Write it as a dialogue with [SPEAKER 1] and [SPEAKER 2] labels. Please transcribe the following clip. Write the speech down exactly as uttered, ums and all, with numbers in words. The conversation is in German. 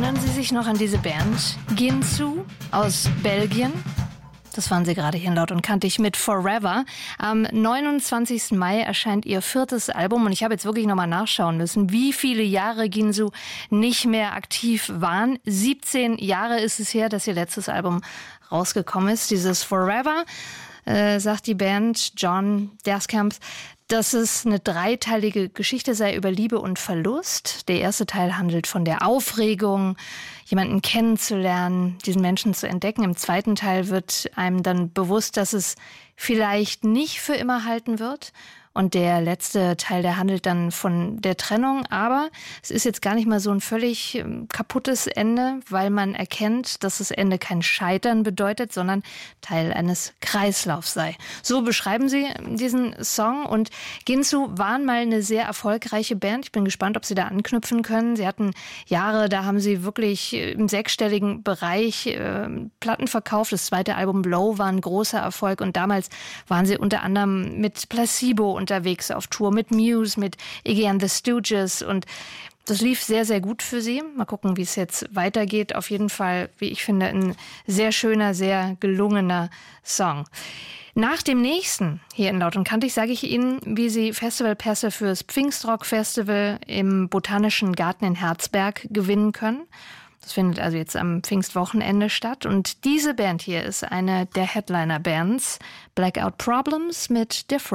[SPEAKER 1] Erinnern Sie sich noch an diese Band? Ginsu aus Belgien? Das waren sie gerade hier in Laut und Kantig mit Forever. Am neunundzwanzigsten Mai erscheint ihr viertes Album und ich habe jetzt wirklich nochmal nachschauen müssen, wie viele Jahre Ginsu nicht mehr aktiv waren. siebzehn Jahre ist es her, dass ihr letztes Album rausgekommen ist. Dieses Forever, äh, sagt die Band John Derskamp, dass es eine dreiteilige Geschichte sei über Liebe und Verlust. Der erste Teil handelt von der Aufregung, jemanden kennenzulernen, diesen Menschen zu entdecken. Im zweiten Teil wird einem dann bewusst, dass es vielleicht nicht für immer halten wird. Und der letzte Teil, der handelt dann von der Trennung. Aber es ist jetzt gar nicht mal so ein völlig kaputtes Ende, weil man erkennt, dass das Ende kein Scheitern bedeutet, sondern Teil eines Kreislaufs sei. So beschreiben sie diesen Song. Und Ginsu waren mal eine sehr erfolgreiche Band. Ich bin gespannt, ob sie da anknüpfen können. Sie hatten Jahre, da haben sie wirklich im sechsstelligen Bereich äh, Platten verkauft. Das zweite Album Blow war ein großer Erfolg. Und damals waren sie unter anderem mit Placebo unterwegs auf Tour, mit Muse, mit Iggy and the Stooges, und das lief sehr, sehr gut für sie. Mal gucken, wie es jetzt weitergeht. Auf jeden Fall, wie ich finde, ein sehr schöner, sehr gelungener Song. Nach dem nächsten hier in Laut und Kantig sage ich Ihnen, wie Sie Festivalpässe fürs Pfingstrock Festival im Botanischen Garten in Herzberg gewinnen können. Das findet also jetzt am Pfingstwochenende statt. Und diese Band hier ist eine der Headliner-Bands, Blackout Problems mit Different.